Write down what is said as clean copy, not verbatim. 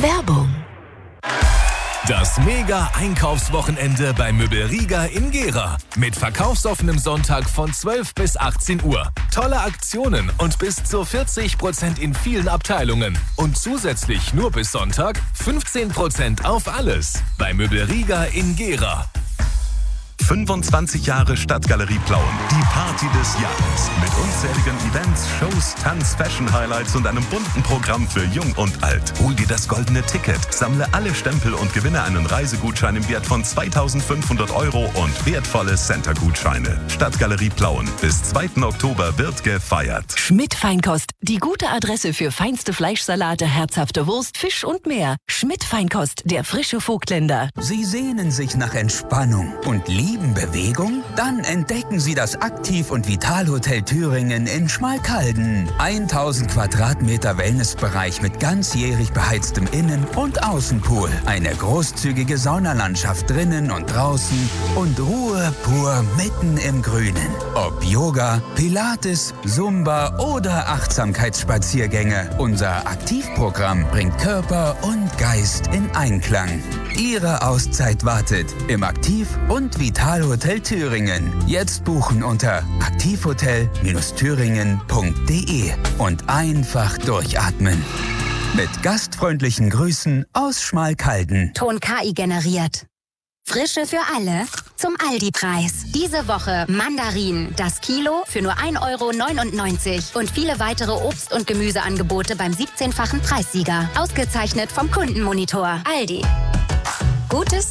Werbung. Das Mega-Einkaufswochenende bei Möbel Rieger in Gera. Mit verkaufsoffenem Sonntag von 12 bis 18 Uhr. Tolle Aktionen und bis zu 40% in vielen Abteilungen. Und zusätzlich nur bis Sonntag 15% auf alles. Bei Möbel Rieger in Gera. 25 Jahre Stadtgalerie Plauen. Die Party des Jahres. Mit unzähligen Events, Shows, Tanz, Fashion-Highlights und einem bunten Programm für Jung und Alt. Hol dir das goldene Ticket, sammle alle Stempel und gewinne einen Reisegutschein im Wert von 2.500 € und wertvolle Center-Gutscheine. Stadtgalerie Plauen. Bis 2. Oktober wird gefeiert. Schmidt Feinkost. Die gute Adresse für feinste Fleischsalate, herzhafte Wurst, Fisch und mehr. Schmidt Feinkost, der frische Vogtländer. Sie sehnen sich nach Entspannung und lieben Bewegung? Dann entdecken Sie das Aktiv- und Vitalhotel Thüringen in Schmalkalden. 1000 Quadratmeter Wellnessbereich mit ganzjährig beheiztem Innen- und Außenpool. Eine großzügige Saunalandschaft drinnen und draußen und Ruhe pur mitten im Grünen. Ob Yoga, Pilates, Zumba oder Achtsamkeitsspaziergänge, unser Aktivprogramm bringt Körper und Geist in Einklang. Ihre Auszeit wartet im Aktiv- und Vitalhotel Thüringen. Jetzt buchen unter aktivhotel-thüringen.de und einfach durchatmen. Mit gastfreundlichen Grüßen aus Schmalkalden. Ton KI generiert. Frische für alle zum Aldi-Preis. Diese Woche Mandarinen, das Kilo für nur 1,99 € und viele weitere Obst- und Gemüseangebote beim 17-fachen Preissieger. Ausgezeichnet vom Kundenmonitor. Aldi. Gutes